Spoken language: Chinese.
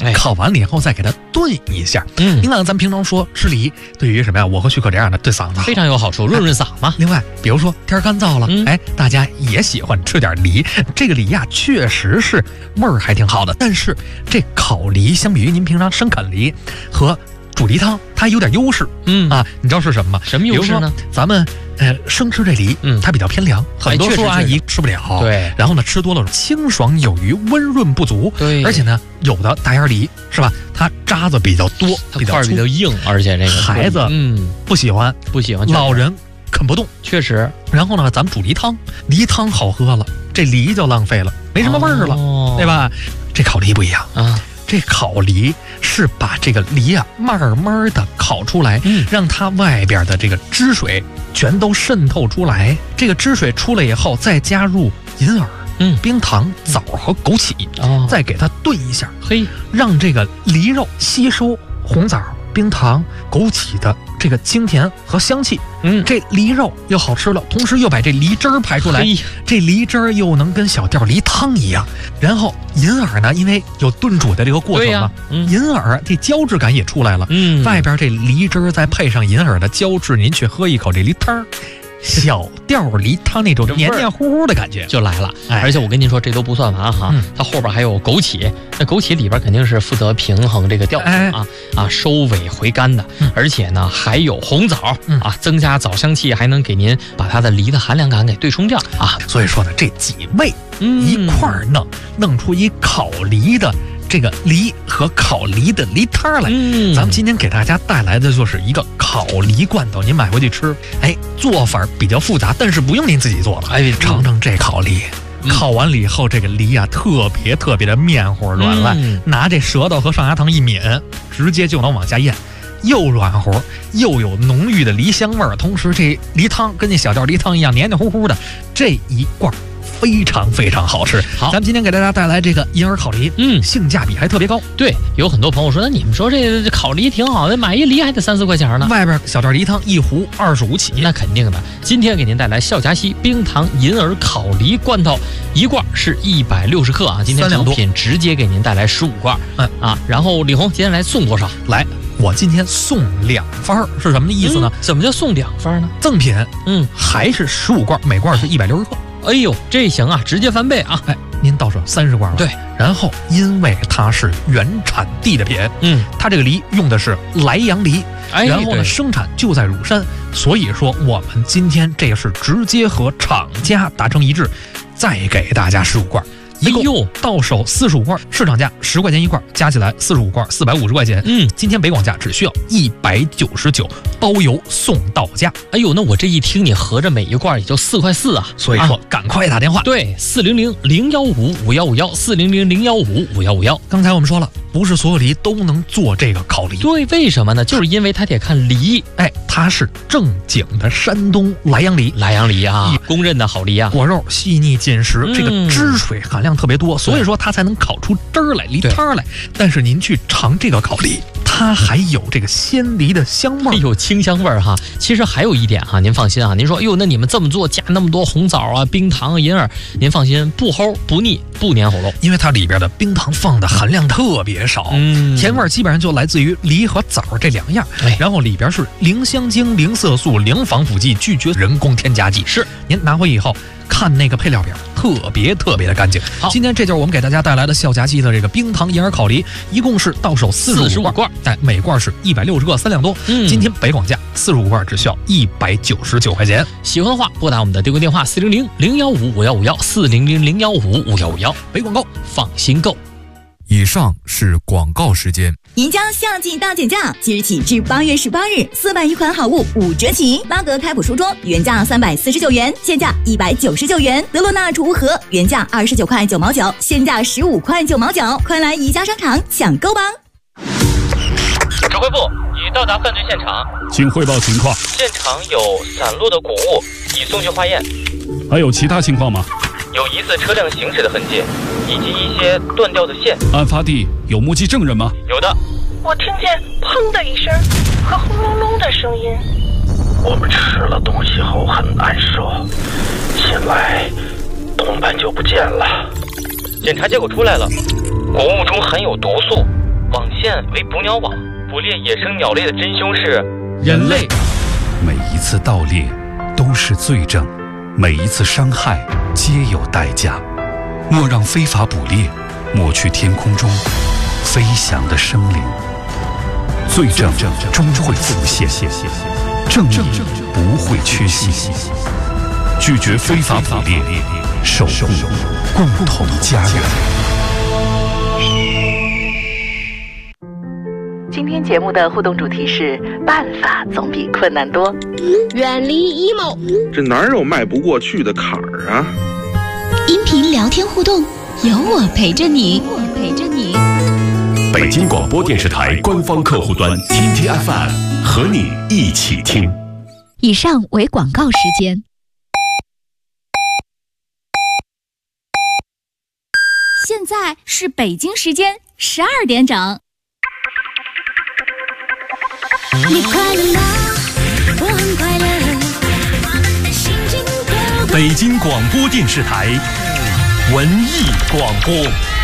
烤完了以后再给它炖一下。另外咱们平常说吃梨，对于什么呀？我和许可这样的对嗓子非常有好处，润嗓嘛。 另外，比如说天干燥了，大家也喜欢吃点梨。这个梨呀，确实是味儿还挺好的。但是这烤梨相比于您平常生啃梨和煮梨汤，它有点优势。你知道是什么吗？ 什么优势呢？ 咱们生吃这梨，它比较偏凉，很多叔阿姨吃不了。 对， 然后呢，吃多了清爽有余，温润不足。 对， 而且呢，有的大芽梨是吧？它渣子比较多， 它块比较硬，而且这个孩子不喜欢，老人啃不动， 确实。 然后呢，咱们煮梨汤，梨汤好喝了，这梨就浪费了，没什么味儿了，对吧？这烤梨不一样啊。这烤梨是把这个梨啊慢慢的烤出来，让它外边的这个汁水全都渗透出来。这个汁水出来以后，再加入银耳、冰糖、枣和枸杞，再给它炖一下，让这个梨肉吸收红枣、冰糖、枸杞的这个清甜和香气。这梨肉又好吃了，同时又把这梨汁儿排出来，这梨汁儿又能跟小吊梨汤一样。然后银耳呢，因为有炖煮的这个过程嘛，银耳这胶质感也出来了。外边这梨汁儿再配上银耳的胶质，您去喝一口这梨汤，小吊梨汤那种黏黏糊糊的感觉就来了。而且我跟您说，这都不算完哈，它后边还有枸杞，那枸杞里边肯定是负责平衡这个调性收尾回甘的。而且呢，还有红枣增加枣香气，还能给您把它的梨的含量感给对冲掉啊。 所以说呢，这几味一块儿弄出一烤梨的这个梨和烤梨的梨汤来。咱们今天给大家带来的就是一个烤梨罐头，您买回去吃，做法比较复杂，但是不用您自己做了。尝尝这烤梨，烤完了以后，这个梨啊特别的面糊软烂，拿这舌头和上牙膛一抿，直接就能往下咽，又软乎又有浓郁的梨香味儿，同时这梨汤跟那小吊梨汤一样黏黏糊糊的，这一罐非常好吃。好，咱们今天给大家带来这个银耳烤梨，性价比还特别高。 对，有很多朋友说，那你们说这烤梨挺好的，买一梨还得3-4块钱呢。 外边小吊梨汤一壶25起， 那肯定的。今天给您带来孝夹西冰糖银耳烤梨罐头，一罐是160克啊。今天主品直接给您带来15罐，然后李红今天来送多少？ 来，我今天送2番，是什么意思呢？ 怎么叫送2番呢？ 赠品，还是15罐，每罐是160克。 哎呦，这行啊，直接翻倍啊！ 您到手30罐了。 对， 然后因为它是原产地的品，它这个梨用的是莱阳梨，然后呢生产就在乳山，所以说我们今天这个是直接和厂家达成一致，再给大家15罐。一共到手45罐，市场价10块钱一罐，加起来45罐450块钱。今天北广价只需要199，包邮送到家。 哎呦，那我这一听，你合着每一罐也就4块4啊！ 所以说，赶快打电话。 对，400-015-5151，400-015-5151。 刚才我们说了，不是所有梨都能做这个烤梨。 对，为什么呢？就是因为它得看梨。 它是正经的山东莱阳梨， 公认的好梨啊， 果肉细腻紧实，这个汁水含量特别多，所以说它才能烤出汁儿来，梨汤来。但是您去尝这个烤梨，它还有这个鲜梨的香味儿， 有清香味儿哈。其实还有一点哈，您放心啊，您说，那你们这么做加那么多红枣啊、冰糖啊、银耳，您放心，不齁不腻不粘喉咙， 因为它里边的冰糖放的含量特别少，甜味儿基本上就来自于梨和枣这2样，然后里边是零香精、零色素、零防腐剂，拒绝人工添加剂。 是， 您拿回以后看那个配料表，特别的干净。好，今天这就是我们给大家带来的孝夹西的这个冰糖银耳烤梨，一共是到手45罐，每罐是160克，3两多。今天北广价45罐只需要199块钱。 喜欢的话，拨打我们的订购电话400-015-5151，400-015-5151。 北广告， 放心购。 以上是广告时间。 银江夏季大减价，即日起至8月18日，400余款好物5折起。拉格开普书桌原价349元，现价199元；德罗纳储物盒原价29块9毛9，现价15块9毛9。快来宜家商场抢购吧！ 指挥部已到达犯罪现场， 请汇报情况。 现场有散落的谷物，已送去化验。 还有其他情况吗？ 有疑似车辆行驶的痕迹，以及一些断掉的线。 案发地有目击证人吗？ 有的。 我听见砰的一声和轰隆隆的声音。 我们吃了东西后很难受，醒来同伴就不见了。 检查结果出来了，谷物中含有毒素， 线为捕鸟网，捕猎野生鸟类的真凶是人类。 每一次盗猎都是罪证，每一次伤害皆有代价。莫让非法捕猎抹去天空中飞翔的生灵。罪证终会浮现，正义不会缺席。拒绝非法捕猎，守护共同家园。 今天节目的互动主题是办法总比困难多， 远离 emo。 这哪有迈不过去的坎儿啊？ 音频聊天互动，有我陪着你。 北京广播电视台官方客户端 TTFM 和你一起听。 以上为广告时间。现在是北京时间12点整。 你快乐吗？我很快乐。心情北京广播电视台文艺广播。